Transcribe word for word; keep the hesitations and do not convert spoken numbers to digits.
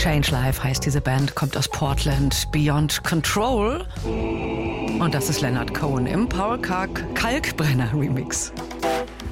Change Life heißt diese Band, kommt aus Portland. Beyond Control. Und das ist Leonard Cohen im Paul Kalk Kalkbrenner Remix.